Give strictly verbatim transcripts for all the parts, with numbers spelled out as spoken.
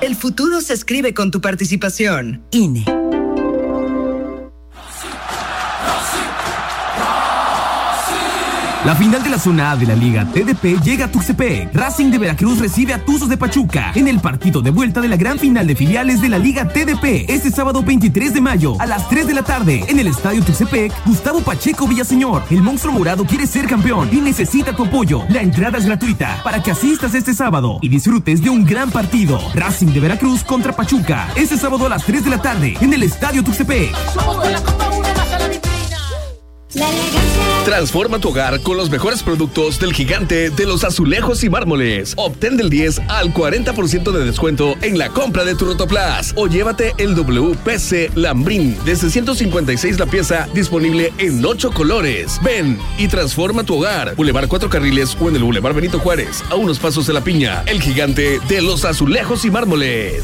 El futuro se escribe con tu participación. I N E. La final de la zona A de la Liga T D P llega a Tuxtepec. Racing de Veracruz recibe a Tuzos de Pachuca en el partido de vuelta de la gran final de filiales de la Liga T D P. Este sábado veintitrés de mayo a las tres de la tarde en el Estadio Tuxtepec. Gustavo Pacheco Villaseñor, el monstruo morado, quiere ser campeón y necesita tu apoyo. La entrada es gratuita para que asistas este sábado y disfrutes de un gran partido. Racing de Veracruz contra Pachuca. Este sábado a las tres de la tarde en el Estadio Tuxtepec. Transforma tu hogar con los mejores productos del gigante de los azulejos y mármoles. Obtén del diez al cuarenta por ciento de descuento en la compra de tu Rotoplas o llévate el W P C Lambrín desde ciento cincuenta y seis la pieza, disponible en ocho colores. Ven y transforma tu hogar. Boulevard Cuatro Carriles o en el Boulevard Benito Juárez, a unos pasos de la Piña. El gigante de los azulejos y mármoles.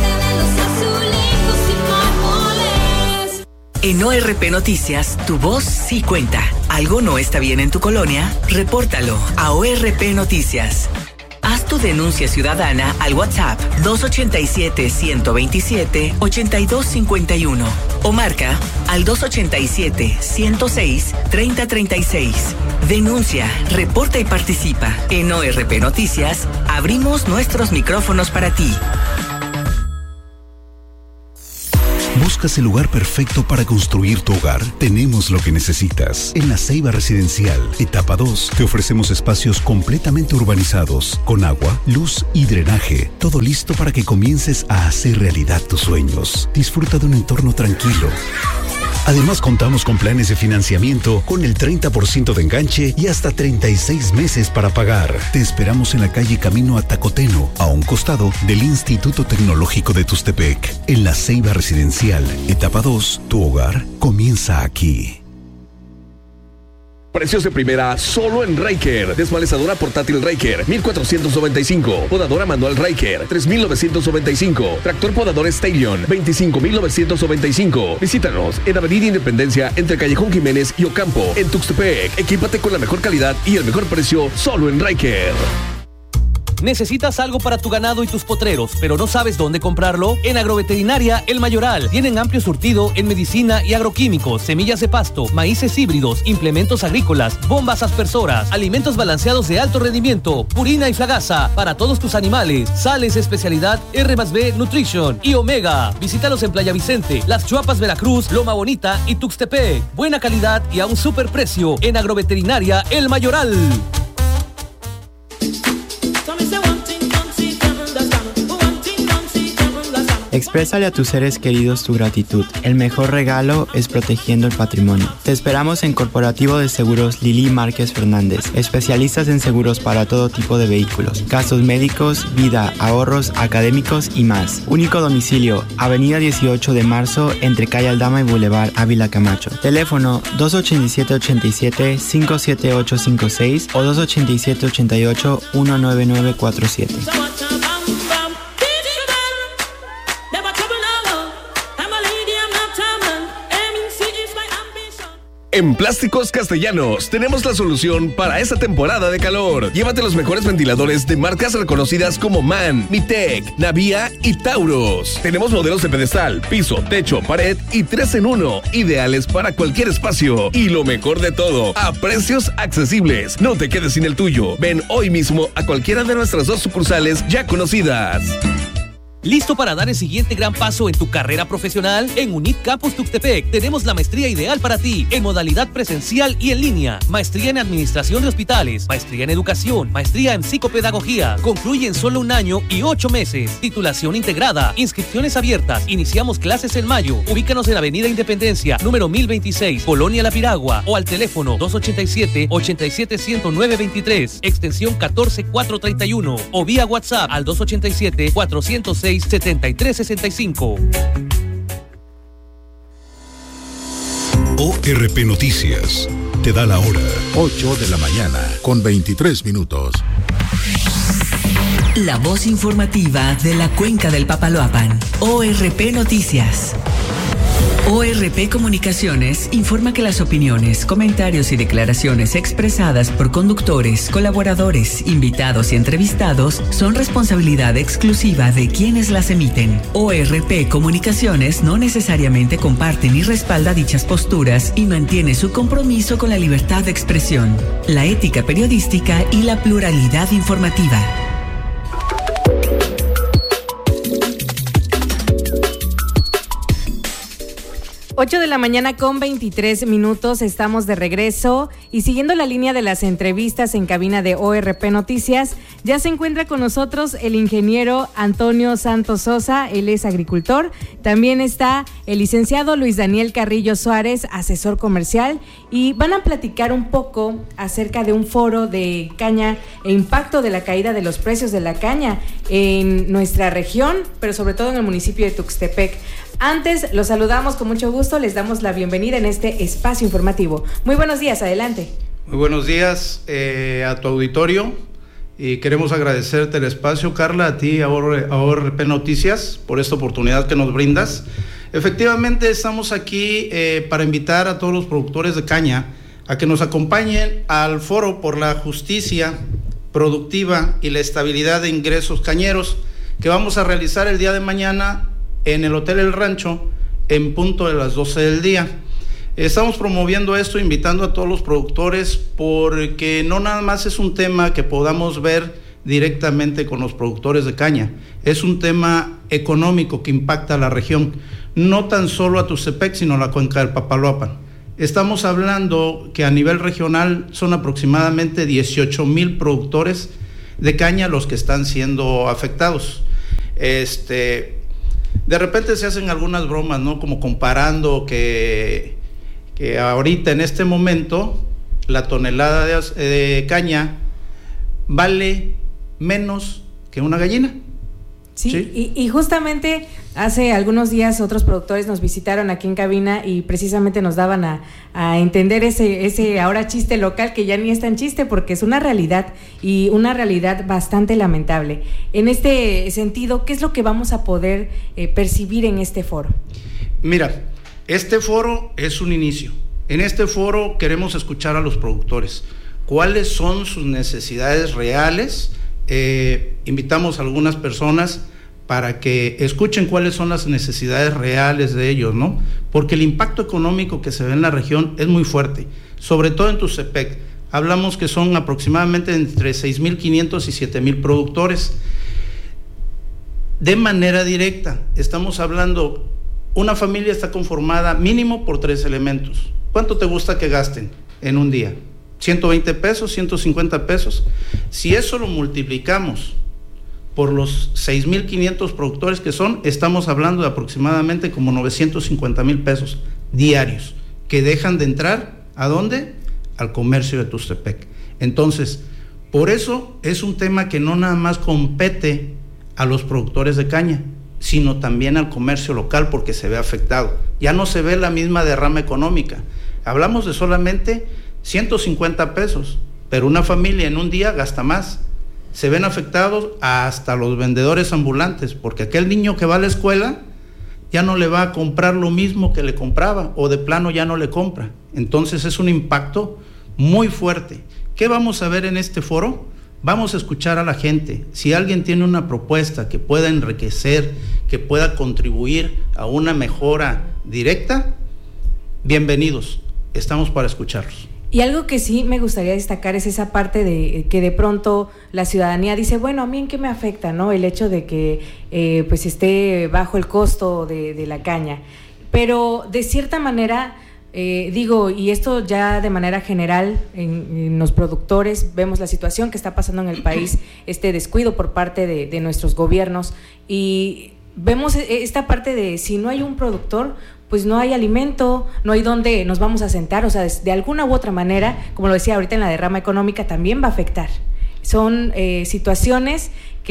En O R P Noticias, tu voz sí cuenta. ¿Algo no está bien en tu colonia? Repórtalo a O R P Noticias. Haz tu denuncia ciudadana al WhatsApp dos ochenta y siete, ciento veintisiete, ochenta y dos cincuenta y uno o marca al dos ochenta y siete, ciento seis, treinta treinta y seis. Denuncia, reporta y participa. En O R P Noticias, abrimos nuestros micrófonos para ti. ¿Buscas el lugar perfecto para construir tu hogar? Tenemos lo que necesitas. En La Ceiba Residencial, etapa dos, te ofrecemos espacios completamente urbanizados, con agua, luz y drenaje. Todo listo para que comiences a hacer realidad tus sueños. Disfruta de un entorno tranquilo. Además, contamos con planes de financiamiento con el treinta por ciento de enganche y hasta treinta y seis meses para pagar. Te esperamos en la calle Camino a Tacoteno, a un costado del Instituto Tecnológico de Tuxtepec. En La Ceiba Residencial, etapa dos, tu hogar comienza aquí. Precios de primera solo en Ryker. Desmalezadora portátil Ryker, mil cuatrocientos noventa y cinco. Podadora manual Ryker, tres mil novecientos noventa y cinco. Tractor podador Stallion, veinticinco mil novecientos noventa y cinco. Visítanos en Avenida Independencia entre Callejón Jiménez y Ocampo, en Tuxtepec. Equípate con la mejor calidad y el mejor precio solo en Ryker. ¿Necesitas algo para tu ganado y tus potreros, pero no sabes dónde comprarlo? En Agroveterinaria El Mayoral tienen amplio surtido en medicina y agroquímicos, semillas de pasto, maíces híbridos, implementos agrícolas, bombas aspersoras, alimentos balanceados de alto rendimiento, purina y flagasa para todos tus animales, sales especialidad R más B Nutrition y Omega. Visítalos en Playa Vicente, Las Chuapas, Veracruz, Loma Bonita y Tuxtepec. Buena calidad y a un super precio en Agroveterinaria El Mayoral. Exprésale a tus seres queridos tu gratitud. El mejor regalo es protegiendo el patrimonio. Te esperamos en Corporativo de Seguros Lili Márquez Fernández, especialistas en seguros para todo tipo de vehículos, gastos médicos, vida, ahorros, académicos y más. Único domicilio, Avenida dieciocho de marzo, entre Calle Aldama y Boulevard Ávila Camacho. Teléfono dos ochenta y siete, ochenta y siete, cinco siete ocho cinco seis o dos ochenta y siete, ochenta y ocho, uno nueve nueve cuatro siete. En Plásticos Castellanos tenemos la solución para esta temporada de calor. Llévate los mejores ventiladores de marcas reconocidas como MAN, Mitec, Navia y Tauros. Tenemos modelos de pedestal, piso, techo, pared y tres en uno, ideales para cualquier espacio. Y lo mejor de todo, a precios accesibles. No te quedes sin el tuyo. Ven hoy mismo a cualquiera de nuestras dos sucursales ya conocidas. ¿Listo para dar el siguiente gran paso en tu carrera profesional? En UNIT Campus Tuxtepec tenemos la maestría ideal para ti, en modalidad presencial y en línea. Maestría en Administración de Hospitales, maestría en Educación, maestría en Psicopedagogía. Concluye en solo un año y ocho meses. Titulación integrada. Inscripciones abiertas. Iniciamos clases en mayo. Ubícanos en Avenida Independencia, número mil veintiséis, Colonia La Piragua, o al teléfono dos ochenta y siete, ochenta y siete, ciento nueve veintitrés, extensión catorce mil cuatrocientos treinta y uno, o vía WhatsApp al dos ochenta y siete, cuatrocientos seis, setenta y tres sesenta y cinco. O R P Noticias te da la hora. ocho de la mañana con veintitrés minutos. La voz informativa de la Cuenca del Papaloapan. O R P Noticias. O R P Comunicaciones informa que las opiniones, comentarios y declaraciones expresadas por conductores, colaboradores, invitados y entrevistados son responsabilidad exclusiva de quienes las emiten. O R P Comunicaciones no necesariamente comparte ni respalda dichas posturas y mantiene su compromiso con la libertad de expresión, la ética periodística y la pluralidad informativa. ocho de la mañana con veintitrés minutos, estamos de regreso y siguiendo la línea de las entrevistas en cabina de O R P Noticias, ya se encuentra con nosotros el ingeniero Antonio Santos Sosa, él es agricultor. También está el licenciado Luis Daniel Carrillo Suárez, asesor comercial, y van a platicar un poco acerca de un foro de caña e impacto de la caída de los precios de la caña en nuestra región, pero sobre todo en el municipio de Tuxtepec. Antes, los saludamos con mucho gusto, les damos la bienvenida en este espacio informativo. Muy buenos días, adelante. Muy buenos días eh, a tu auditorio y queremos agradecerte el espacio, Carla, a ti, a O R P Noticias, por esta oportunidad que nos brindas. Efectivamente, estamos aquí eh, para invitar a todos los productores de caña a que nos acompañen al foro por la justicia productiva y la estabilidad de ingresos cañeros que vamos a realizar el día de mañana en el Hotel El Rancho, en punto de las doce del día. Estamos promoviendo esto, invitando a todos los productores, porque no nada más es un tema que podamos ver directamente con los productores de caña, es un tema económico que impacta a la región, no tan solo a Tuxtepec, sino a la cuenca del Papaloapan. Estamos hablando que a nivel regional son aproximadamente dieciocho mil productores de caña los que están siendo afectados. Este... De repente se hacen algunas bromas, ¿no? Como comparando que, que ahorita en este momento la tonelada de, de caña vale menos que una gallina. Sí, ¿sí? Y, y justamente hace algunos días otros productores nos visitaron aquí en cabina y precisamente nos daban a, a entender ese, ese ahora chiste local que ya ni es tan chiste porque es una realidad y una realidad bastante lamentable. En este sentido, ¿qué es lo que vamos a poder eh, percibir en este foro? Mira, este foro es un inicio. En este foro queremos escuchar a los productores. ¿Cuáles son sus necesidades reales? Eh, invitamos a algunas personas para que escuchen cuáles son las necesidades reales de ellos, ¿no? Porque el impacto económico que se ve en la región es muy fuerte, sobre todo en Tuxtepec. Hablamos que son aproximadamente entre seis mil quinientos y siete mil productores. De manera directa, estamos hablando, una familia está conformada mínimo por tres elementos. ¿Cuánto te gusta que gasten en un día? ciento veinte pesos, ciento cincuenta pesos. Si eso lo multiplicamos por los seis mil quinientos productores que son, estamos hablando de aproximadamente como novecientos cincuenta mil pesos diarios que dejan de entrar, ¿a dónde? Al comercio de Tuxtepec. Entonces, por eso es un tema que no nada más compete a los productores de caña, sino también al comercio local porque se ve afectado. Ya no se ve la misma derrama económica. Hablamos de solamente ciento cincuenta pesos, pero una familia en un día gasta más. Se ven afectados hasta los vendedores ambulantes, porque aquel niño que va a la escuela ya no le va a comprar lo mismo que le compraba, o de plano ya no le compra. Entonces es un impacto muy fuerte. ¿Qué vamos a ver en este foro? Vamos a escuchar a la gente. Si alguien tiene una propuesta que pueda enriquecer, que pueda contribuir a una mejora directa, bienvenidos. Estamos para escucharlos. Y algo que sí me gustaría destacar es esa parte de que de pronto la ciudadanía dice, bueno, ¿a mí en qué me afecta, no? El hecho de que eh, pues esté bajo el costo de, de la caña. Pero de cierta manera, eh, digo, y esto ya de manera general en, en los productores, vemos la situación que está pasando en el país, este descuido por parte de, de nuestros gobiernos, y vemos esta parte de si no hay un productor, pues no hay alimento, no hay dónde nos vamos a sentar, o sea, de, de alguna u otra manera, como lo decía ahorita en la derrama económica, también va a afectar. Son eh, situaciones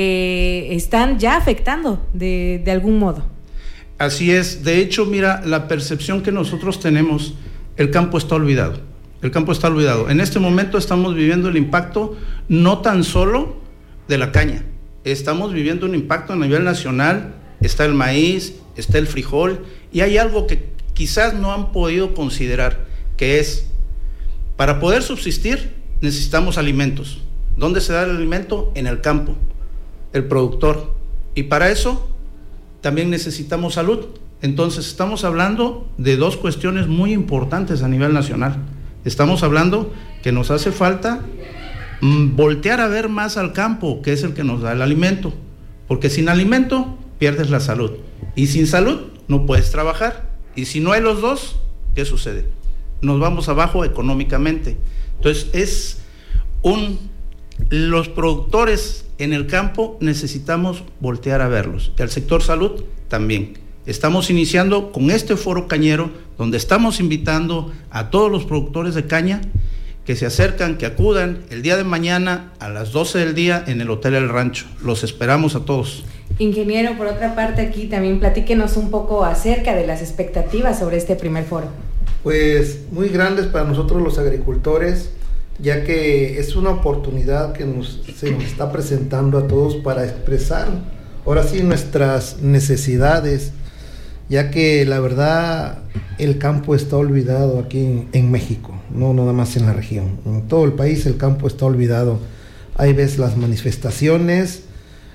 que están ya afectando de, de algún modo. Así es. De hecho, mira, la percepción que nosotros tenemos, el campo está olvidado. El campo está olvidado. En este momento estamos viviendo el impacto no tan solo de la caña, estamos viviendo un impacto a nivel nacional. Está el maíz, está el frijol, y hay algo que quizás no han podido considerar, que es, para poder subsistir necesitamos alimentos. ¿Dónde se da el alimento? En el campo, el productor. Y para eso también necesitamos salud. Entonces estamos hablando de dos cuestiones muy importantes a nivel nacional. Estamos hablando que nos hace falta mmm, voltear a ver más al campo, que es el que nos da el alimento. Porque sin alimento pierdes la salud. Y sin salud no puedes trabajar. Y si no hay los dos, ¿qué sucede? Nos vamos abajo económicamente. Entonces es un... Los productores en el campo necesitamos voltear a verlos. Y al sector salud también. Estamos iniciando con este foro cañero, donde estamos invitando a todos los productores de caña que se acercan, que acudan el día de mañana a las doce del día en el Hotel El Rancho. Los esperamos a todos. Ingeniero, por otra parte, aquí también platíquenos un poco acerca de las expectativas sobre este primer foro. Pues muy grandes para nosotros los agricultores, ya que es una oportunidad que nos, se nos está presentando a todos para expresar ahora sí nuestras necesidades, ya que la verdad el campo está olvidado aquí en, en México, no nada más en la región, en todo el país el campo está olvidado. Ahí ves las manifestaciones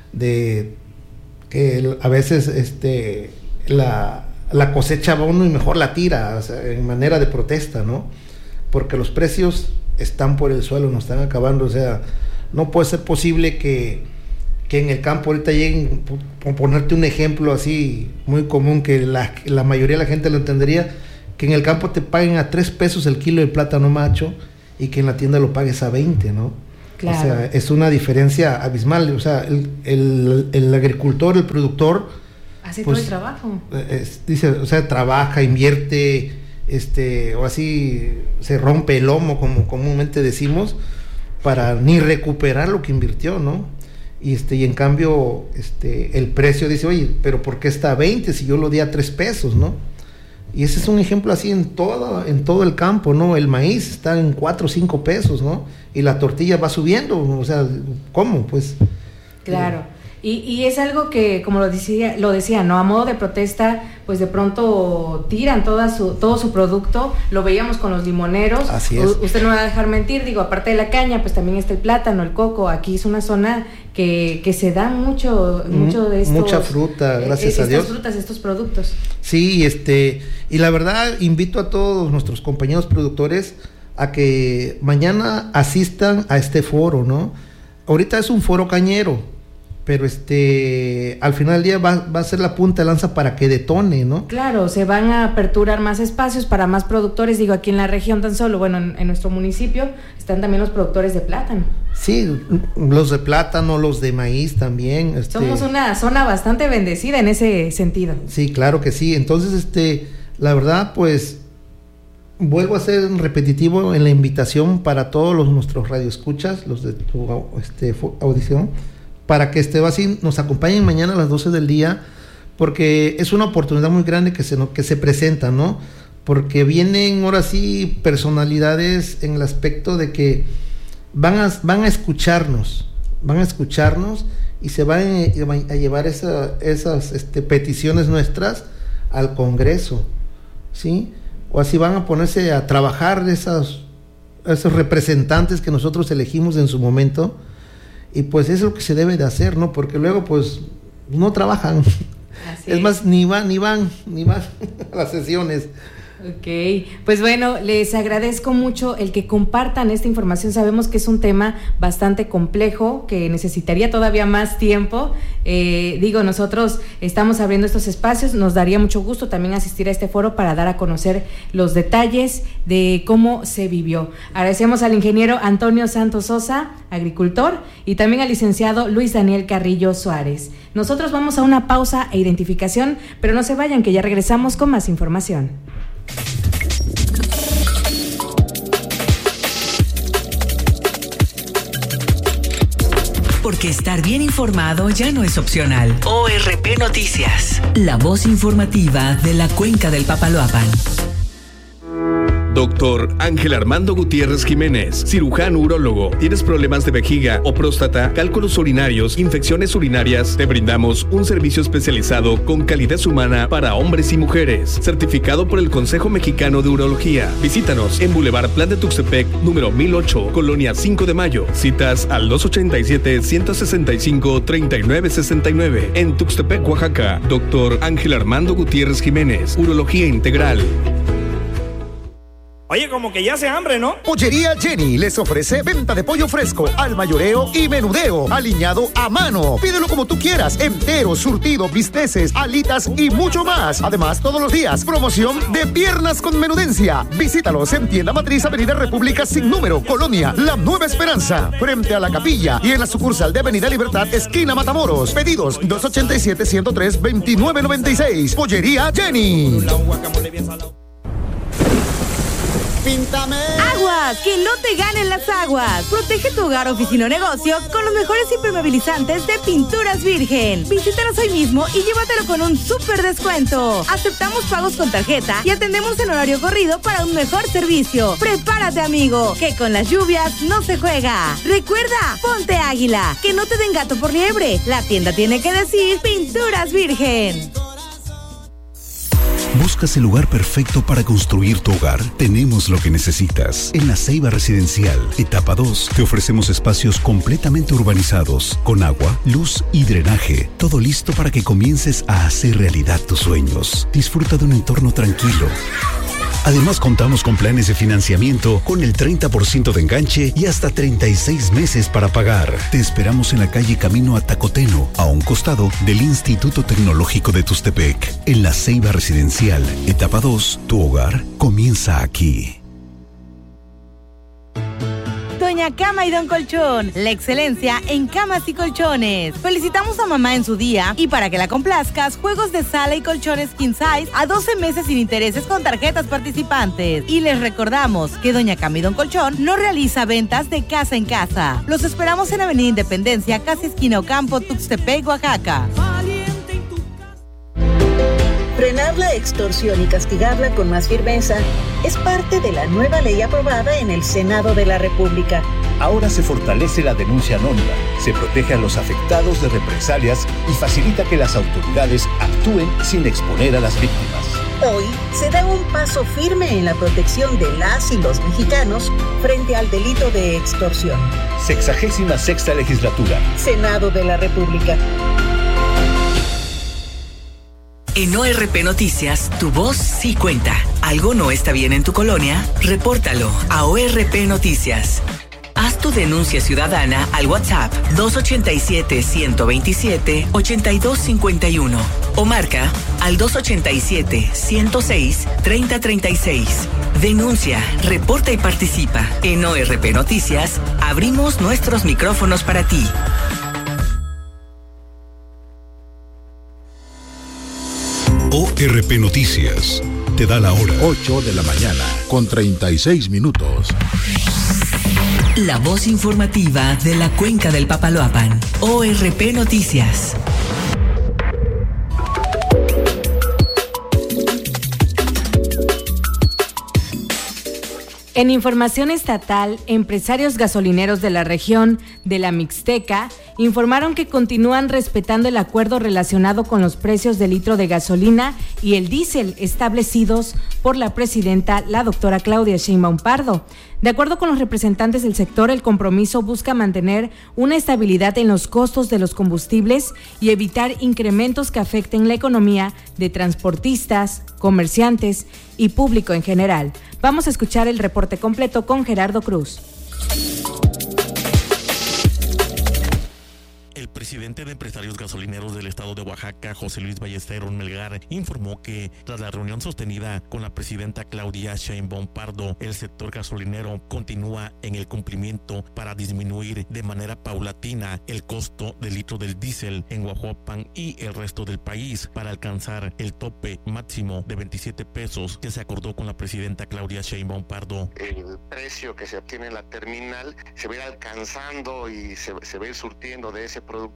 de que a veces este la, la cosecha va uno y mejor la tira, o sea, en manera de protesta, ¿no? Porque los precios están por el suelo, nos están acabando, o sea, no puede ser posible que, que en el campo ahorita lleguen, por ponerte un ejemplo así muy común que la, la mayoría de la gente lo entendería, que en el campo te paguen a tres pesos el kilo de plátano macho y que en la tienda lo pagues a veinte, ¿no? Claro. O sea, es una diferencia abismal, o sea, el, el, el agricultor, el productor hace pues, todo el trabajo. Es, dice, o sea, trabaja, invierte, este, o así se rompe el lomo, como comúnmente decimos, para ni recuperar lo que invirtió, ¿no? Y este, y en cambio, este, el precio dice, oye, pero ¿por qué está a veinte si yo lo di a tres pesos, ¿no? Y ese es un ejemplo así en todo, en todo el campo, ¿no? El maíz está en cuatro o cinco pesos, ¿no? Y la tortilla va subiendo, o sea, ¿cómo? Pues... Claro. Y, y es algo que, como lo decía, lo decía, ¿no? A modo de protesta, pues de pronto tiran toda su, todo su producto. Lo veíamos con los limoneros. Así es. U- usted no me va a dejar mentir, digo, aparte de la caña, pues también está el plátano, el coco. Aquí es una zona que, que se da mucho, mm, mucho de estos... Mucha fruta, gracias eh, a Dios. Estas frutas, estos productos. Sí, este, y la verdad invito a todos nuestros compañeros productores a que mañana asistan a este foro, ¿no? Ahorita es un foro cañero, pero este al final del día va, va a ser la punta de lanza para que detone, ¿no? Claro, se van a aperturar más espacios para más productores, digo, aquí en la región tan solo, bueno, en, en nuestro municipio están también los productores de plátano. Sí, los de plátano, los de maíz también. Este, Somos una zona bastante bendecida en ese sentido. Sí, claro que sí. Entonces, este, la verdad, pues, vuelvo a ser repetitivo en la invitación para todos los nuestros radioescuchas, los de tu este, audición, para que este así nos acompañen mañana a las doce del día, porque es una oportunidad muy grande que se, que se presenta, ¿no? Porque vienen ahora sí personalidades en el aspecto de que van a, van a escucharnos, van a escucharnos y se van a, a llevar esa, esas este, peticiones nuestras al Congreso, ¿sí? O así van a ponerse a trabajar esas, esos representantes que nosotros elegimos en su momento. Y pues es lo que se debe de hacer, ¿no? Porque luego pues no trabajan. Así es, es más, ni van, ni van, ni van a las sesiones. Ok, pues bueno, les agradezco mucho el que compartan esta información. Sabemos que es un tema bastante complejo, que necesitaría todavía más tiempo. Eh, digo, nosotros estamos abriendo estos espacios, nos daría mucho gusto también asistir a este foro para dar a conocer los detalles de cómo se vivió. Agradecemos al ingeniero Antonio Santos Sosa, agricultor, y también al licenciado Luis Daniel Carrillo Suárez. Nosotros vamos a una pausa e identificación, pero no se vayan, que ya regresamos con más información. Porque estar bien informado ya no es opcional. O R P Noticias, la voz informativa de la Cuenca del Papaloapan. Doctor Ángel Armando Gutiérrez Jiménez, cirujano urólogo. ¿Tienes problemas de vejiga o próstata, cálculos urinarios, infecciones urinarias? Te brindamos un servicio especializado con calidez humana para hombres y mujeres, certificado por el Consejo Mexicano de Urología. Visítanos en Boulevard Plan de Tuxtepec, número mil ocho, Colonia cinco de Mayo. Citas al dos ochenta y siete, ciento sesenta y cinco, treinta y nueve sesenta y nueve. En Tuxtepec, Oaxaca. Doctor Ángel Armando Gutiérrez Jiménez, Urología Integral. Oye, como que ya hace hambre, ¿no? Pollería Jenny les ofrece venta de pollo fresco, al mayoreo y menudeo, aliñado a mano. Pídelo como tú quieras, entero, surtido, bisteces, alitas y mucho más. Además, todos los días, promoción de piernas con menudencia. Visítalos en Tienda Matriz, Avenida República sin número, Colonia La Nueva Esperanza, frente a la capilla, y en la sucursal de Avenida Libertad, esquina Matamoros. Pedidos dos ochenta y siete, ciento tres, veintinueve noventa y seis. Pollería Jenny. Píntame. Aguas, que no te ganen las aguas. Protege tu hogar, oficina o negocio con los mejores impermeabilizantes de Pinturas Virgen. Visítanos hoy mismo y llévatelo con un súper descuento. Aceptamos pagos con tarjeta y atendemos en horario corrido para un mejor servicio. Prepárate, amigo, que con las lluvias no se juega. Recuerda, ponte águila, que no te den gato por liebre. La tienda tiene que decir Pinturas Virgen. ¿Buscas el lugar perfecto para construir tu hogar? Tenemos lo que necesitas. En La Ceiba Residencial, etapa dos, te ofrecemos espacios completamente urbanizados, con agua, luz y drenaje. Todo listo para que comiences a hacer realidad tus sueños. Disfruta de un entorno tranquilo. Además, contamos con planes de financiamiento con el treinta por ciento de enganche y hasta treinta y seis meses para pagar. Te esperamos en la calle Camino a Tacoteno, a un costado del Instituto Tecnológico de Tuxtepec. En La Ceiba Residencial, etapa dos, tu hogar comienza aquí. Doña Cama y Don Colchón, la excelencia en camas y colchones. Felicitamos a mamá en su día y para que la complazcas, juegos de sala y colchones king size a doce meses sin intereses con tarjetas participantes. Y les recordamos que Doña Cama y Don Colchón no realiza ventas de casa en casa. Los esperamos en Avenida Independencia, casi esquina Ocampo, Tuxtepec, Oaxaca. Frenar la extorsión y castigarla con más firmeza es parte de la nueva ley aprobada en el Senado de la República. Ahora se fortalece la denuncia anónima, se protege a los afectados de represalias y facilita que las autoridades actúen sin exponer a las víctimas. Hoy se da un paso firme en la protección de las y los mexicanos frente al delito de extorsión. Sexagésima sexta legislatura. Senado de la República. En O R P Noticias, tu voz sí cuenta. ¿Algo no está bien en tu colonia? Repórtalo a O R P Noticias. Haz tu denuncia ciudadana al WhatsApp dos ochenta y siete, ciento veintisiete, ochenta y dos cincuenta y uno o marca al dos ochenta y siete, ciento seis, treinta treinta y seis. Denuncia, reporta y participa. En O R P Noticias, abrimos nuestros micrófonos para ti. O R P Noticias te da la hora. ocho de la mañana con treinta y seis minutos. La voz informativa de la Cuenca del Papaloapan. O R P Noticias. En información estatal, empresarios gasolineros de la región de la Mixteca informaron que continúan respetando el acuerdo relacionado con los precios del litro de gasolina y el diésel establecidos por la presidenta, la doctora Claudia Sheinbaum Pardo. De acuerdo con los representantes del sector, el compromiso busca mantener una estabilidad en los costos de los combustibles y evitar incrementos que afecten la economía de transportistas, comerciantes y público en general. Vamos a escuchar el reporte completo con Gerardo Cruz. El presidente de Empresarios Gasolineros del Estado de Oaxaca, José Luis Ballesteros Melgar, informó que tras la reunión sostenida con la presidenta Claudia Sheinbaum Pardo, el sector gasolinero continúa en el cumplimiento para disminuir de manera paulatina el costo del litro del diésel en Huajuapan y el resto del país para alcanzar el tope máximo de veintisiete pesos que se acordó con la presidenta Claudia Sheinbaum Pardo. El precio que se obtiene en la terminal se va alcanzando y se, se va surtiendo de ese producto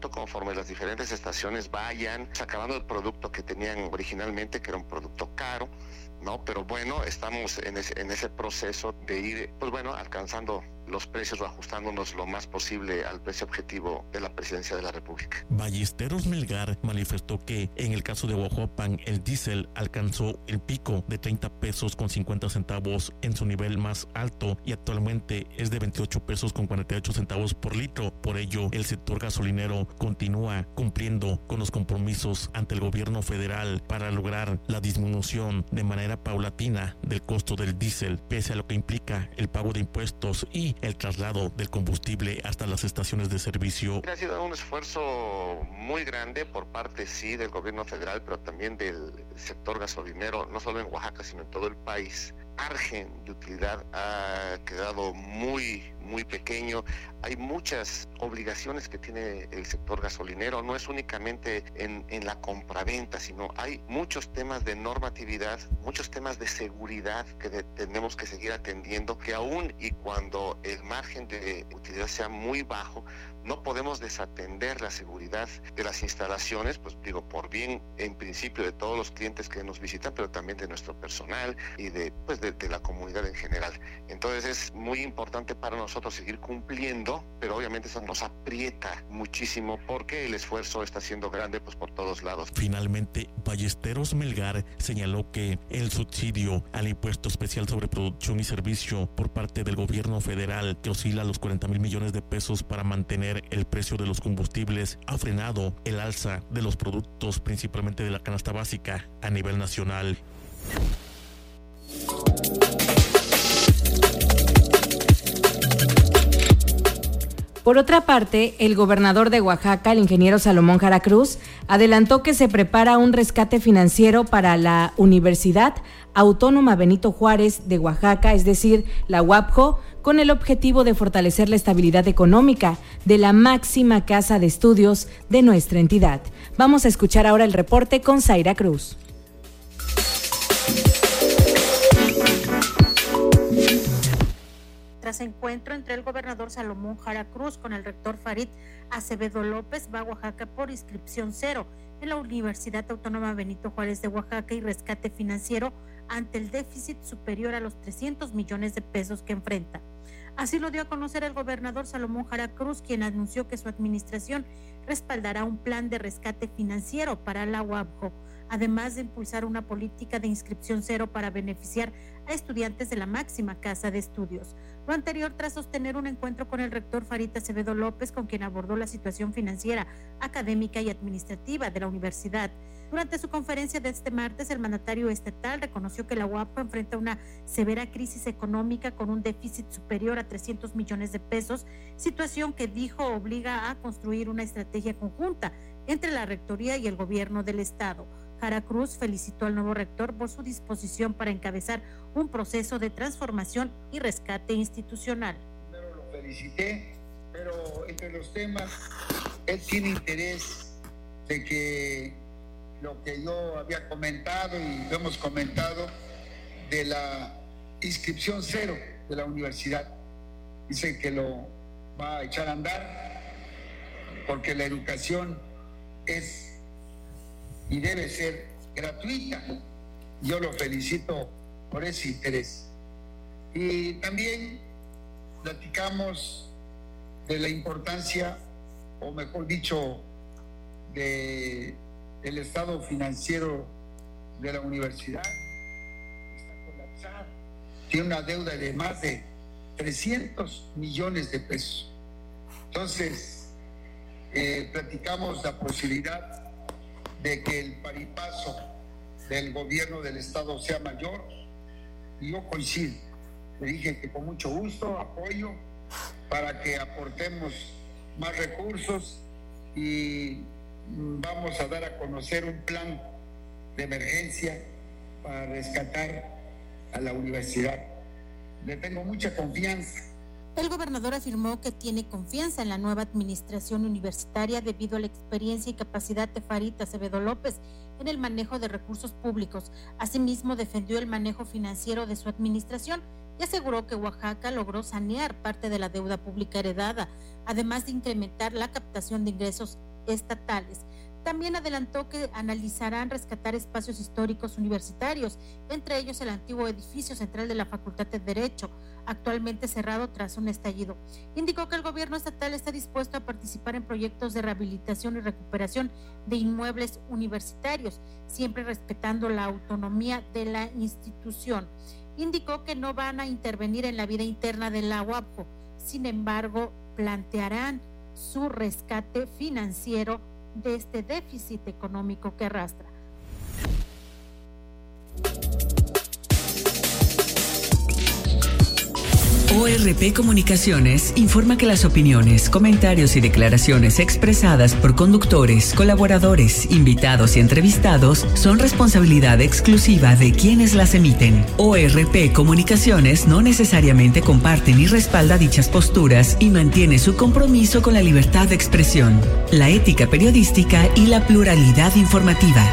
producto conforme las diferentes estaciones vayan acabando el producto que tenían originalmente, que era un producto caro, ¿no? Pero bueno, estamos en ese, en ese proceso de ir, pues bueno, alcanzando los precios o ajustándonos lo más posible al precio objetivo de la Presidencia de la República. Ballesteros Melgar manifestó que en el caso de Huajuapan el diésel alcanzó el pico de treinta pesos con cincuenta centavos en su nivel más alto y actualmente es de veintiocho pesos con cuarenta y ocho centavos por litro. Por ello, el sector gasolinero continúa cumpliendo con los compromisos ante el gobierno federal para lograr la disminución de manera paulatina del costo del diésel, pese a lo que implica el pago de impuestos y el traslado del combustible hasta las estaciones de servicio. Ha sido un esfuerzo muy grande por parte, sí, del gobierno federal, pero también del sector gasolinero, no solo en Oaxaca, sino en todo el país. Margen de utilidad ha quedado muy, muy pequeño. Hay muchas obligaciones que tiene el sector gasolinero, no es únicamente en, en la compraventa, sino hay muchos temas de normatividad, muchos temas de seguridad que de, tenemos que seguir atendiendo, que aún y cuando el margen de utilidad sea muy bajo, no podemos desatender la seguridad de las instalaciones, pues digo, por bien en principio de todos los clientes que nos visitan, pero también de nuestro personal y de, pues de, de la comunidad en general. Entonces es muy importante para nosotros seguir cumpliendo, pero obviamente eso nos aprieta muchísimo porque el esfuerzo está siendo grande pues por todos lados. Finalmente, Ballesteros Melgar señaló que el subsidio al impuesto especial sobre producción y servicio por parte del gobierno federal, que oscila a los cuarenta mil millones de pesos para mantener el precio de los combustibles, ha frenado el alza de los productos, principalmente de la canasta básica, a nivel nacional. Por otra parte, el gobernador de Oaxaca, el ingeniero Salomón Jara Cruz, adelantó que se prepara un rescate financiero para la Universidad Autónoma Benito Juárez de Oaxaca, es decir, la U A B J O, con el objetivo de fortalecer la estabilidad económica de la máxima casa de estudios de nuestra entidad. Vamos a escuchar ahora el reporte con Zaira Cruz. Tras encuentro entre el gobernador Salomón Jara Cruz con el rector Farid Acevedo López, va a Oaxaca por inscripción cero en la Universidad Autónoma Benito Juárez de Oaxaca y rescate financiero ante el déficit superior a los trescientos millones de pesos que enfrenta. Así lo dio a conocer el gobernador Salomón Jara Cruz, quien anunció que su administración respaldará un plan de rescate financiero para la U A B J O, además de impulsar una política de inscripción cero para beneficiar a estudiantes de la máxima casa de estudios. Lo anterior tras sostener un encuentro con el rector Farid Acevedo López, con quien abordó la situación financiera, académica y administrativa de la universidad. Durante su conferencia de este martes, el mandatario estatal reconoció que la U A B J O enfrenta una severa crisis económica con un déficit superior a trescientos millones de pesos, situación que dijo obliga a construir una estrategia conjunta entre la rectoría y el gobierno del estado. Jara Cruz felicitó al nuevo rector por su disposición para encabezar un proceso de transformación y rescate institucional. Primero lo felicité, pero entre los temas, él tiene interés de que lo que yo había comentado y lo hemos comentado de la inscripción cero de la universidad. Dice que lo va a echar a andar porque la educación es y debe ser gratuita. Yo lo felicito por ese interés. Y también platicamos de la importancia, o mejor dicho, de el estado financiero de la universidad. Está colapsada. Tiene una deuda de más de trescientos millones de pesos. Entonces, eh, platicamos la posibilidad de que el paripaso del gobierno del estado sea mayor, y yo coincido. Le dije que con mucho gusto apoyo para que aportemos más recursos y vamos a dar a conocer un plan de emergencia para rescatar a la universidad. Le tengo mucha confianza. El gobernador afirmó que tiene confianza en la nueva administración universitaria debido a la experiencia y capacidad de Farid Acevedo López en el manejo de recursos públicos. Asimismo, defendió el manejo financiero de su administración y aseguró que Oaxaca logró sanear parte de la deuda pública heredada, además de incrementar la captación de ingresos estatales. También adelantó que analizarán rescatar espacios históricos universitarios, entre ellos el antiguo edificio central de la Facultad de Derecho, actualmente cerrado tras un estallido. Indicó que el gobierno estatal está dispuesto a participar en proyectos de rehabilitación y recuperación de inmuebles universitarios, siempre respetando la autonomía de la institución. Indicó que no van a intervenir en la vida interna de la U A P J O, sin embargo, plantearán su rescate financiero de este déficit económico que arrastra. O R P Comunicaciones informa que las opiniones, comentarios y declaraciones expresadas por conductores, colaboradores, invitados y entrevistados son responsabilidad exclusiva de quienes las emiten. O R P Comunicaciones no necesariamente comparte ni respalda dichas posturas y mantiene su compromiso con la libertad de expresión, la ética periodística y la pluralidad informativa.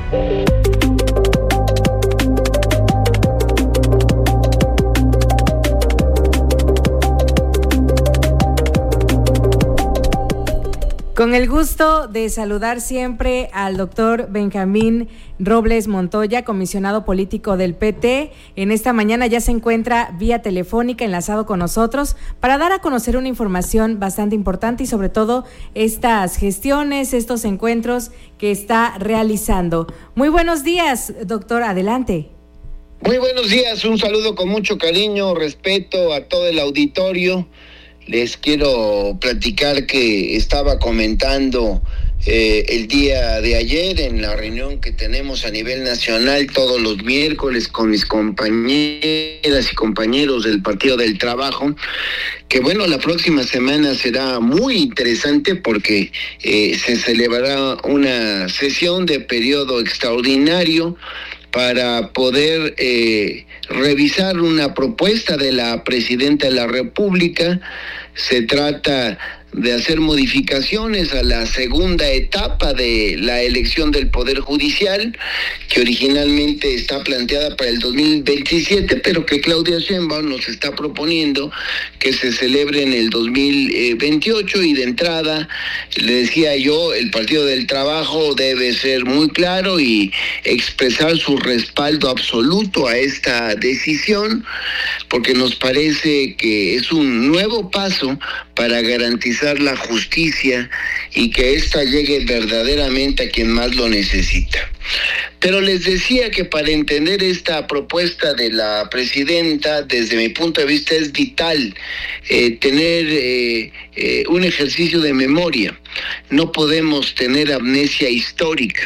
Con el gusto de saludar siempre al doctor Benjamín Robles Montoya, comisionado político del P T. En esta mañana ya se encuentra vía telefónica enlazado con nosotros para dar a conocer una información bastante importante y sobre todo estas gestiones, estos encuentros que está realizando. Muy buenos días, doctor, adelante. Muy buenos días, un saludo con mucho cariño, respeto a todo el auditorio. Les quiero platicar que estaba comentando eh, el día de ayer en la reunión que tenemos a nivel nacional todos los miércoles con mis compañeras y compañeros del Partido del Trabajo, que bueno, la próxima semana será muy interesante porque eh, se celebrará una sesión de periodo extraordinario para poder eh, revisar una propuesta de la Presidenta de la República. Se trata de hacer modificaciones a la segunda etapa de la elección del Poder Judicial, que originalmente está planteada para el dos mil veintisiete, pero que Claudia Sheinbaum nos está proponiendo que se celebre en el dos mil veintiocho, y de entrada, le decía yo, el Partido del Trabajo debe ser muy claro y expresar su respaldo absoluto a esta decisión, porque nos parece que es un nuevo paso para garantizar la justicia y que ésta llegue verdaderamente a quien más lo necesita. Pero les decía que para entender esta propuesta de la presidenta, desde mi punto de vista es vital eh, tener eh, eh, un ejercicio de memoria. No podemos tener amnesia histórica.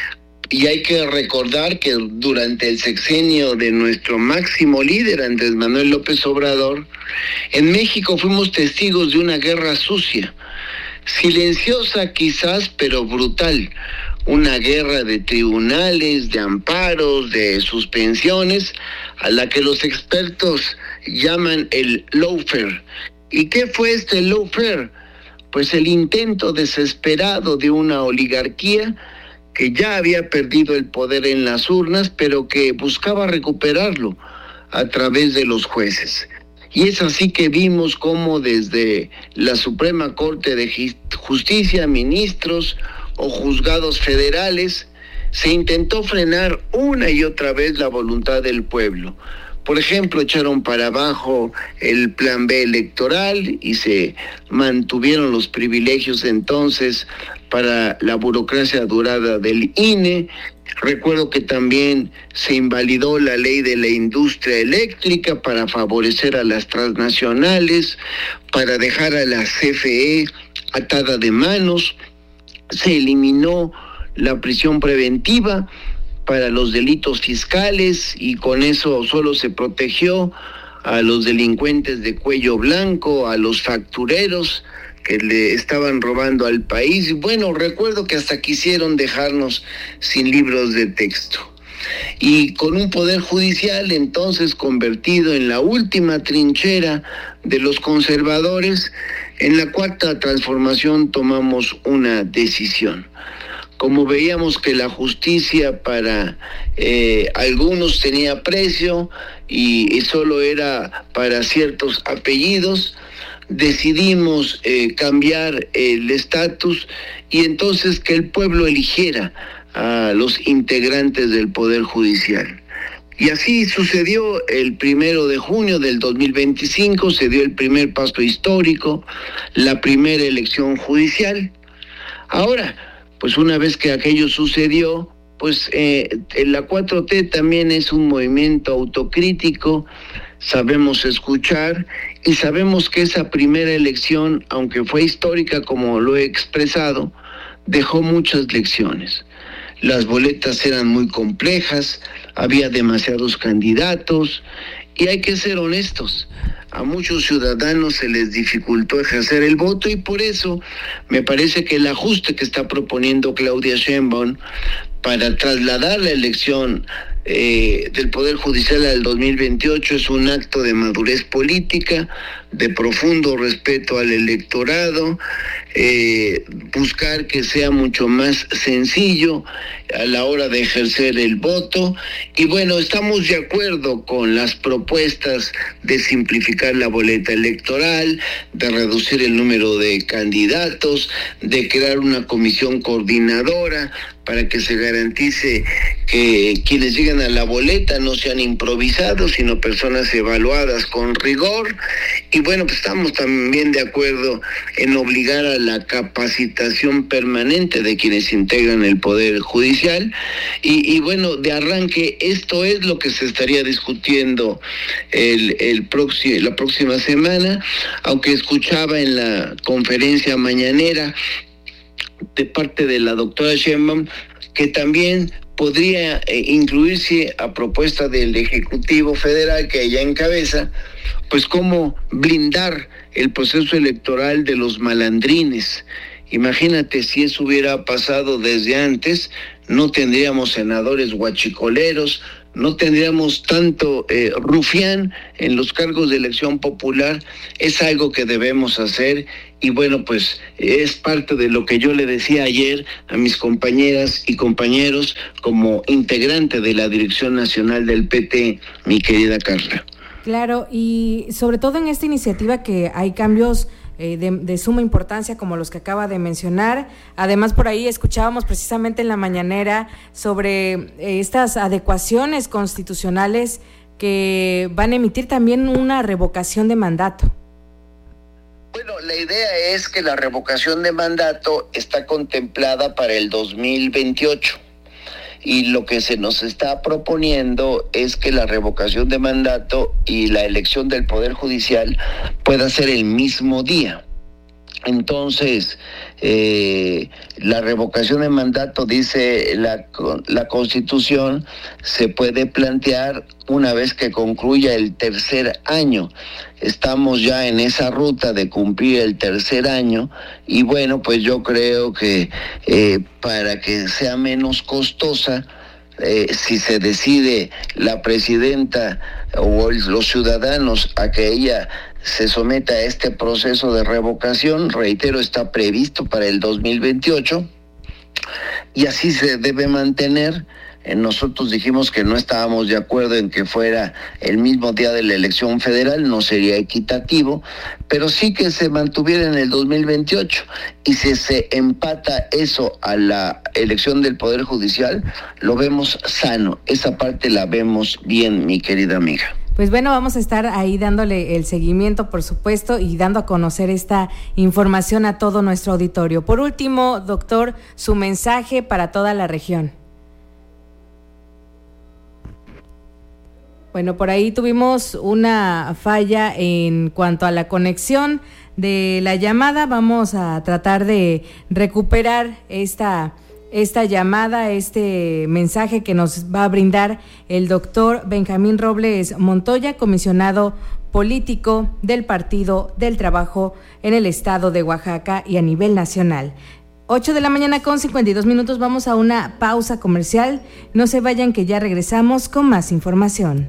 Y hay que recordar que durante el sexenio de nuestro máximo líder, Andrés Manuel López Obrador, en México fuimos testigos de una guerra sucia, silenciosa quizás, pero brutal. Una guerra de tribunales, de amparos, de suspensiones, a la que los expertos llaman el lawfare. ¿Y qué fue este lawfare? Pues el intento desesperado de una oligarquía que ya había perdido el poder en las urnas, pero que buscaba recuperarlo a través de los jueces. Y es así que vimos cómo desde la Suprema Corte de Justicia, ministros o juzgados federales, se intentó frenar una y otra vez la voluntad del pueblo. Por ejemplo, echaron para abajo el plan B electoral y se mantuvieron los privilegios entonces para la burocracia dorada del I N E. Recuerdo que también se invalidó la ley de la industria eléctrica para favorecer a las transnacionales, para dejar a la C F E atada de manos. Se eliminó la prisión preventiva para los delitos fiscales y con eso solo se protegió a los delincuentes de cuello blanco, a los factureros que le estaban robando al país. Bueno, recuerdo que hasta quisieron dejarnos sin libros de texto. Y con un poder judicial entonces convertido en la última trinchera de los conservadores, en la cuarta transformación tomamos una decisión. Como veíamos que la justicia para eh, algunos tenía precio y, y solo era para ciertos apellidos, decidimos eh, cambiar el estatus y entonces que el pueblo eligiera a los integrantes del Poder Judicial. Y así sucedió el primero de junio del dos mil veinticinco, se dio el primer paso histórico, la primera elección judicial. Ahora, pues una vez que aquello sucedió, pues eh, la cuatro T también es un movimiento autocrítico, sabemos escuchar y sabemos que esa primera elección, aunque fue histórica como lo he expresado, dejó muchas lecciones. Las boletas eran muy complejas, había demasiados candidatos y hay que ser honestos. A muchos ciudadanos se les dificultó ejercer el voto y por eso me parece que el ajuste que está proponiendo Claudia Sheinbaum para trasladar la elección eh, del Poder Judicial al dos mil veintiocho es un acto de madurez política, de profundo respeto al electorado, eh, buscar que sea mucho más sencillo a la hora de ejercer el voto. Y bueno, estamos de acuerdo con las propuestas de simplificar la boleta electoral, de reducir el número de candidatos, de crear una comisión coordinadora para que se garantice que quienes llegan a la boleta no sean improvisados, sino personas evaluadas con rigor. Y bueno, pues estamos también de acuerdo en obligar a la capacitación permanente de quienes integran el Poder Judicial. Y, y bueno, de arranque, esto es lo que se estaría discutiendo el, el próximo, la próxima semana, aunque escuchaba en la conferencia mañanera de parte de la doctora Sheinbaum que también podría eh, incluirse a propuesta del Ejecutivo Federal que ella encabeza, pues cómo blindar el proceso electoral de los malandrines. Imagínate si eso hubiera pasado desde antes, no tendríamos senadores guachicoleros, no tendríamos tanto eh, rufián en los cargos de elección popular. Es algo que debemos hacer y bueno, pues es parte de lo que yo le decía ayer a mis compañeras y compañeros como integrante de la Dirección Nacional del P T, mi querida Carla. Claro, y sobre todo en esta iniciativa que hay cambios eh, de, de suma importancia como los que acaba de mencionar. Además, por ahí escuchábamos precisamente en la mañanera sobre eh, estas adecuaciones constitucionales que van a emitir también una revocación de mandato. Bueno, la idea es que la revocación de mandato está contemplada para el dos mil veintiocho. Y lo que se nos está proponiendo es que la revocación de mandato y la elección del Poder Judicial pueda ser el mismo día. Entonces, eh, la revocación de mandato, dice la, la Constitución, se puede plantear una vez que concluya el tercer año. Estamos ya en esa ruta de cumplir el tercer año y bueno, pues yo creo que eh, para que sea menos costosa, eh, si se decide la presidenta o los ciudadanos a que ella se someta a este proceso de revocación, reitero, está previsto para el dos mil veintiocho y así se debe mantener. Nosotros dijimos que no estábamos de acuerdo en que fuera el mismo día de la elección federal, no sería equitativo, pero sí que se mantuviera en el dos mil veintiocho. Y si se empata eso a la elección del Poder Judicial, lo vemos sano. Esa parte la vemos bien, mi querida amiga. Pues bueno, vamos a estar ahí dándole el seguimiento, por supuesto, y dando a conocer esta información a todo nuestro auditorio. Por último, doctor, su mensaje para toda la región. Bueno, por ahí tuvimos una falla en cuanto a la conexión de la llamada. Vamos a tratar de recuperar esta, esta llamada, este mensaje que nos va a brindar el doctor Benjamín Robles Montoya, comisionado político del Partido del Trabajo en el estado de Oaxaca y a nivel nacional. ocho de la mañana con cincuenta y dos minutos, vamos a una pausa comercial. No se vayan que ya regresamos con más información.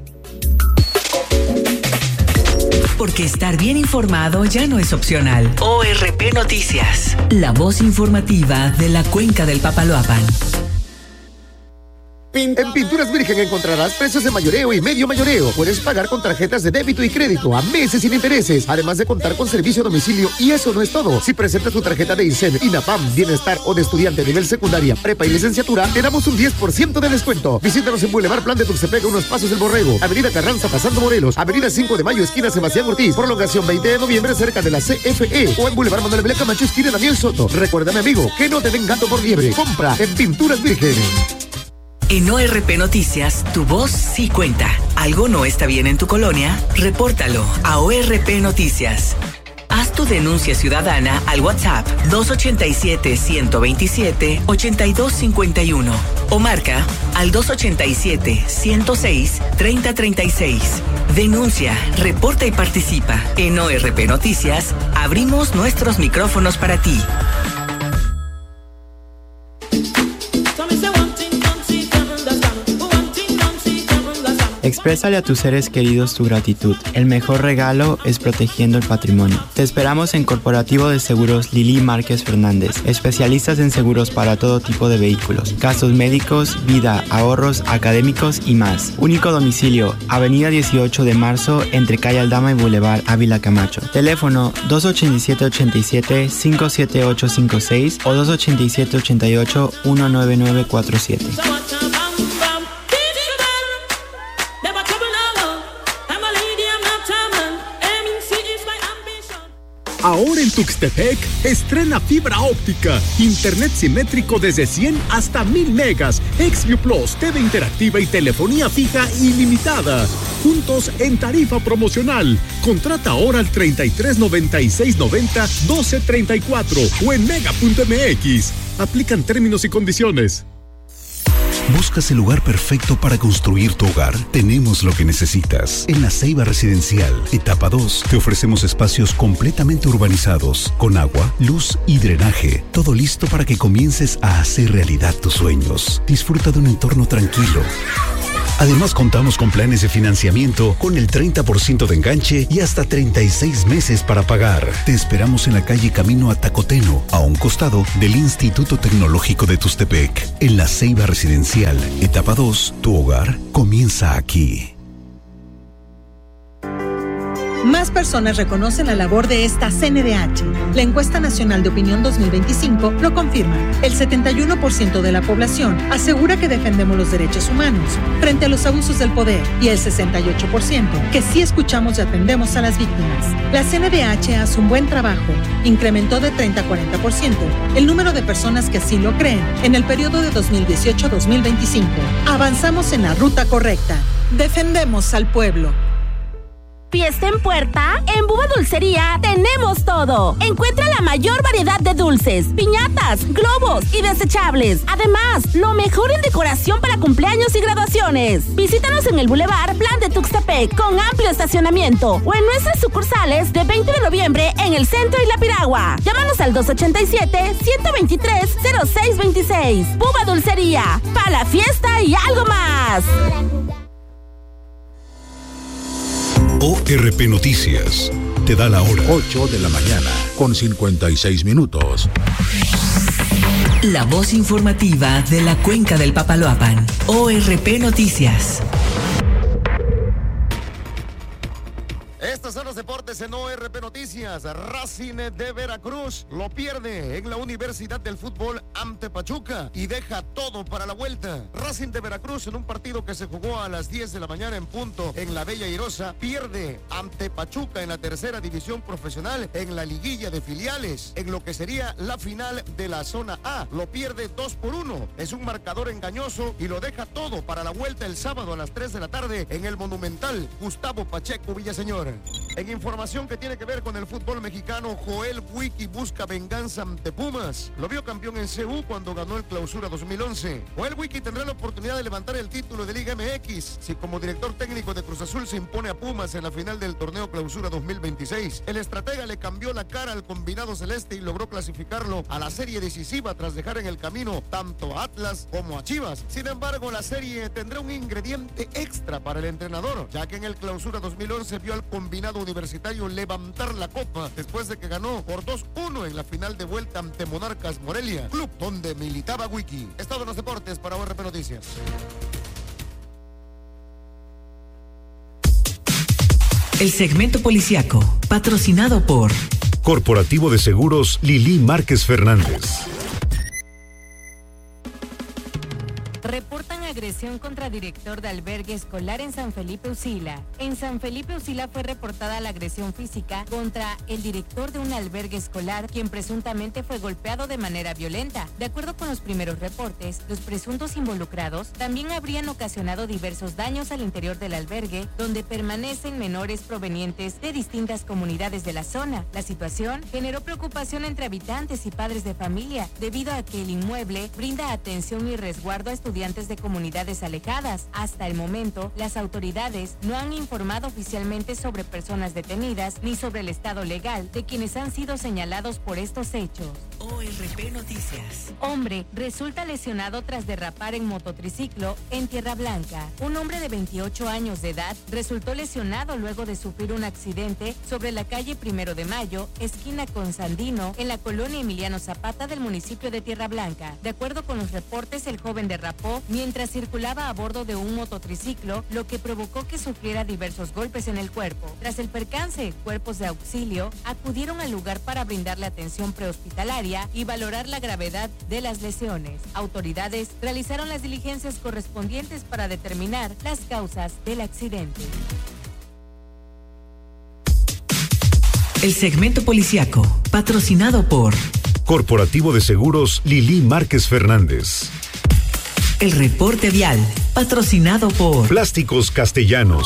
Porque estar bien informado ya no es opcional. O R P Noticias, la voz informativa de la Cuenca del Papaloapan. En Pinturas Virgen encontrarás precios de mayoreo y medio mayoreo. Puedes pagar con tarjetas de débito y crédito a meses sin intereses, además de contar con servicio a domicilio. Y eso no es todo. Si presentas tu tarjeta de INSEN, INAPAM, Bienestar o de estudiante a nivel secundaria, prepa y licenciatura, te damos un diez por ciento de descuento. Visítanos en Boulevard Plan de Tuxtepec, unos pasos del Borrego, Avenida Carranza pasando Morelos, Avenida cinco de Mayo, esquina Sebastián Ortiz, prolongación veinte de noviembre cerca de la C F E, o en Boulevard Manuel Belén Camacho, esquina Daniel Soto. Recuérdame, amigo, que no te den gato por liebre. Compra en Pinturas Virgen. En O R P Noticias, tu voz sí cuenta. ¿Algo no está bien en tu colonia? Repórtalo a O R P Noticias. Haz tu denuncia ciudadana al WhatsApp dos ochenta y siete, ciento veintisiete, ochenta y dos cincuenta y uno o marca al dos ochenta y siete, ciento seis, treinta treinta y seis. Denuncia, reporta y participa. En O R P Noticias, abrimos nuestros micrófonos para ti. Exprésale a tus seres queridos tu gratitud. El mejor regalo es protegiendo el patrimonio. Te esperamos en Corporativo de Seguros Lili Márquez Fernández, especialistas en seguros para todo tipo de vehículos, gastos médicos, vida, ahorros, académicos y más. Único domicilio, Avenida dieciocho de marzo, entre Calle Aldama y Boulevard Ávila Camacho. Teléfono dos ochenta y siete, ochenta y siete, cinco siete ocho cinco seis o dos ochenta y siete, ochenta y ocho, uno nueve nueve cuatro siete. Ahora en Tuxtepec, estrena fibra óptica, internet simétrico desde cien hasta mil megas, Xview Plus, T V interactiva y telefonía fija ilimitada. Juntos en tarifa promocional. Contrata ahora al treinta y tres, noventa y seis, noventa, doce, treinta y cuatro o en mega punto m x. Aplican términos y condiciones. ¿Buscas el lugar perfecto para construir tu hogar? Tenemos lo que necesitas. En La Ceiba Residencial, etapa dos, te ofrecemos espacios completamente urbanizados, con agua, luz y drenaje. Todo listo para que comiences a hacer realidad tus sueños. Disfruta de un entorno tranquilo. Además, contamos con planes de financiamiento con el treinta por ciento de enganche y hasta treinta y seis meses para pagar. Te esperamos en la calle Camino a Tacoteno, a un costado del Instituto Tecnológico de Tuxtepec. En La Ceiba Residencial, etapa dos, tu hogar comienza aquí. Más personas reconocen la labor de esta C N D H. La Encuesta Nacional de Opinión dos mil veinticinco lo confirma. El setenta y uno por ciento de la población asegura que defendemos los derechos humanos frente a los abusos del poder y el sesenta y ocho por ciento que sí escuchamos y atendemos a las víctimas. La C N D H hace un buen trabajo. Incrementó de treinta a cuarenta por ciento el número de personas que así lo creen en el periodo de dos mil dieciocho a dos mil veinticinco. Avanzamos en la ruta correcta. Defendemos al pueblo. ¿Fiesta en puerta? En Buba Dulcería tenemos todo. Encuentra la mayor variedad de dulces, piñatas, globos y desechables. Además, lo mejor en decoración para cumpleaños y graduaciones. Visítanos en el Boulevard Plan de Tuxtepec con amplio estacionamiento o en nuestras sucursales de veinte de noviembre en el centro y La Piragua. Llámanos al dos ochenta y siete, ciento veintitrés, cero seis veintiséis. Buba Dulcería, para la fiesta y algo más. O R P Noticias te da la hora. ocho de la mañana con cincuenta y seis minutos. La voz informativa de la Cuenca del Papaloapan. O R P Noticias. Estos son los deportes en O R P Noticias. Racing de Veracruz lo pierde en la Universidad del Fútbol ante Pachuca y deja todo para la vuelta. Racing de Veracruz, en un partido que se jugó a las diez de la mañana en punto en la Bella Airosa, pierde ante Pachuca en la tercera división profesional en la liguilla de filiales, en lo que sería la final de la zona A. Lo pierde dos por uno. Es un marcador engañoso y lo deja todo para la vuelta el sábado a las tres de la tarde en el Monumental Gustavo Pacheco Villaseñor. En información que tiene que ver con el fútbol mexicano, Joel Wiki busca venganza ante Pumas. Lo vio campeón en C U cuando ganó el Clausura dos mil once. Joel Wiki tendrá la oportunidad de levantar el título de Liga M X si como director técnico de Cruz Azul se impone a Pumas en la final del torneo Clausura dos mil veintiséis. El estratega le cambió la cara al combinado celeste y logró clasificarlo a la serie decisiva tras dejar en el camino tanto a Atlas como a Chivas. Sin embargo, la serie tendrá un ingrediente extra para el entrenador, ya que en el Clausura dos mil once vio al combinado combinado universitario levantar la copa después de que ganó por dos uno en la final de vuelta ante Monarcas Morelia, club donde militaba Wiki. Estado de los deportes para O R P Noticias. El segmento policiaco, patrocinado por Corporativo de Seguros Lili Márquez Fernández. Reportan agresión contra director de albergue escolar en San Felipe Usila. En San Felipe Usila fue reportada la agresión física contra el director de un albergue escolar, quien presuntamente fue golpeado de manera violenta. De acuerdo con los primeros reportes, los presuntos involucrados también habrían ocasionado diversos daños al interior del albergue, donde permanecen menores provenientes de distintas comunidades de la zona. La situación generó preocupación entre habitantes y padres de familia, debido a que el inmueble brinda atención y resguardo a estudiantes de comunidades alejadas. Hasta el momento, las autoridades no han informado oficialmente sobre personas detenidas ni sobre el estado legal de quienes han sido señalados por estos hechos. O R P Noticias. Hombre resulta lesionado tras derrapar en mototriciclo en Tierra Blanca. Un hombre de veintiocho años de edad resultó lesionado luego de sufrir un accidente sobre la calle Primero de Mayo, esquina con Sandino, en la colonia Emiliano Zapata del municipio de Tierra Blanca. De acuerdo con los reportes, el joven derrapó mientras circulaba a bordo de un mototriciclo, lo que provocó que sufriera diversos golpes en el cuerpo. Tras el percance, cuerpos de auxilio acudieron al lugar para brindarle atención prehospitalaria y valorar la gravedad de las lesiones. Autoridades realizaron las diligencias correspondientes para determinar las causas del accidente. El segmento policiaco, patrocinado por Corporativo de Seguros Lili Márquez Fernández. El reporte vial, patrocinado por Plásticos Castellanos.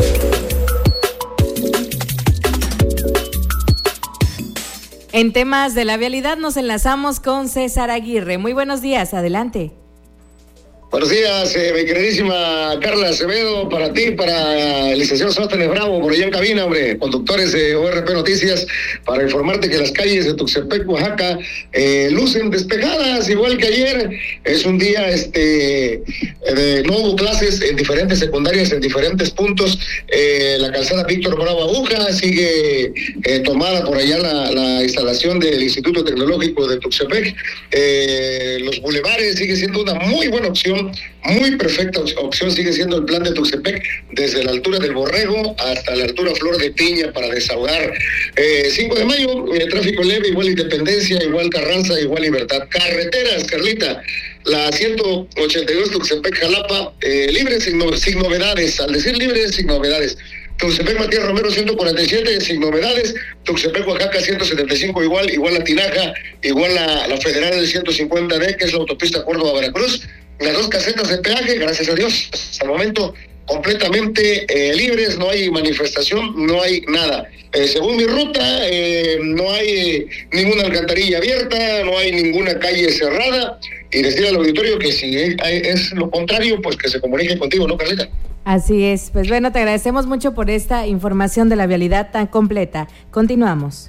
En temas de la vialidad nos enlazamos con César Aguirre. Muy buenos días, adelante. Buenos días, eh, mi queridísima Carla Acevedo, para ti, para el licenciado Sóstenes Bravo, por allá en cabina, hombre, conductores de O R P Noticias, para informarte que las calles de Tuxtepec, Oaxaca, eh, lucen despejadas, igual que ayer. Es un día, este, de, no hubo clases en diferentes secundarias, en diferentes puntos. Eh, la calzada Víctor Bravo Aguja sigue eh, tomada por allá la, la instalación del Instituto Tecnológico de Tuxtepec. Eh, los bulevares sigue siendo una muy buena opción. Muy perfecta opción sigue siendo el plan de Tuxtepec, desde la altura del Borrego hasta la altura Flor de Piña, para desahogar. Eh, cinco de mayo, eh, tráfico leve, igual Independencia, igual Carranza, igual Libertad. Carreteras, Carlita, la ciento ochenta y dos Tuxtepec-Jalapa, eh, libre sin, no, sin novedades. Al decir libre, sin novedades. Tuxtepec Matías Romero ciento cuarenta y siete sin novedades, Tuxtepec Oaxaca ciento setenta y cinco igual, igual la Tinaja, igual la, la Federal del ciento cincuenta D, que es la autopista Córdoba-Veracruz. Las dos casetas de peaje, gracias a Dios, hasta el momento completamente eh, libres, no hay manifestación, no hay nada. Eh, según mi ruta, eh, no hay eh, ninguna alcantarilla abierta, no hay ninguna calle cerrada, y decir al auditorio que si es, es lo contrario, pues que se comunique contigo, ¿no, Carlita? Así es, pues bueno, te agradecemos mucho por esta información de la vialidad tan completa. Continuamos.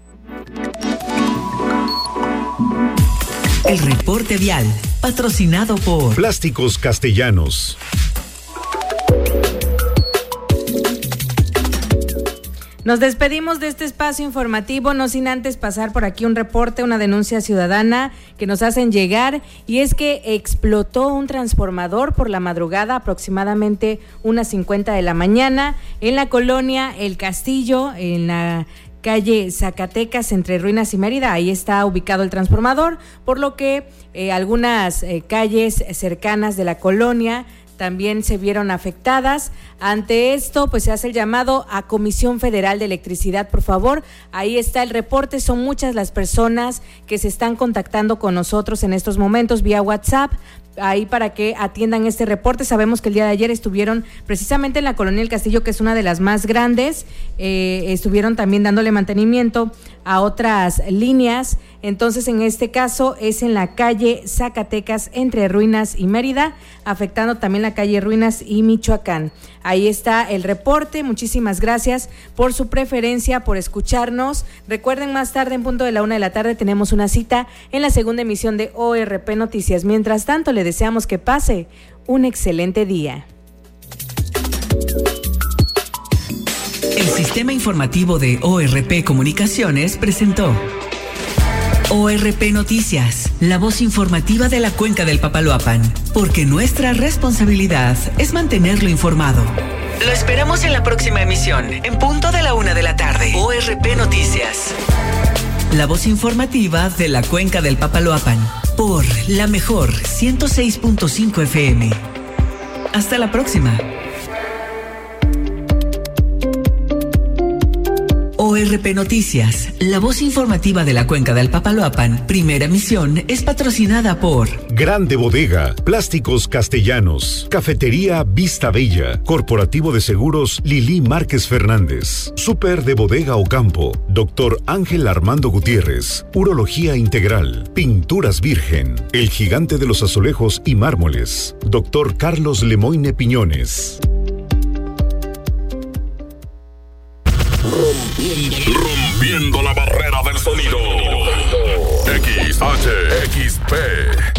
El reporte vial, patrocinado por Plásticos Castellanos. Nos despedimos de este espacio informativo, no sin antes pasar por aquí un reporte, una denuncia ciudadana que nos hacen llegar, y es que explotó un transformador por la madrugada, aproximadamente unas cincuenta de la mañana, en la colonia El Castillo, en la calle Zacatecas, entre Ruinas y Mérida. Ahí está ubicado el transformador, por lo que eh, algunas eh, calles cercanas de la colonia también se vieron afectadas. Ante esto, pues se hace el llamado a Comisión Federal de Electricidad, por favor. Ahí está el reporte, son muchas las personas que se están contactando con nosotros en estos momentos vía WhatsApp, ahí para que atiendan este reporte. Sabemos que el día de ayer estuvieron precisamente en la colonia El Castillo, que es una de las más grandes, eh, estuvieron también dándole mantenimiento a otras líneas. Entonces, en este caso es en la calle Zacatecas, entre Ruinas y Mérida, afectando también la calle Ruinas y Michoacán. Ahí está el reporte. Muchísimas gracias por su preferencia, por escucharnos. Recuerden, más tarde, en punto de la una de la tarde, tenemos una cita en la segunda emisión de O R P Noticias. Mientras tanto, le deseamos que pase un excelente día. El sistema informativo de O R P Comunicaciones presentó O R P Noticias, la voz informativa de la Cuenca del Papaloapan, porque nuestra responsabilidad es mantenerlo informado. Lo esperamos en la próxima emisión, en punto de la una de la tarde. O R P Noticias, la voz informativa de la Cuenca del Papaloapan, por la mejor ciento seis punto cinco F M. Hasta la próxima. O R P Noticias, la voz informativa de la Cuenca del Papaloapan, primera emisión, es patrocinada por Grande Bodega, Plásticos Castellanos, Cafetería Vista Bella, Corporativo de Seguros Lili Márquez Fernández, Super de Bodega Ocampo, Doctor Ángel Armando Gutiérrez, Urología Integral, Pinturas Virgen, El Gigante de los Azulejos y Mármoles, Doctor Carlos Lemoine Piñones. Rompiendo, rompiendo la barrera del sonido. X H X P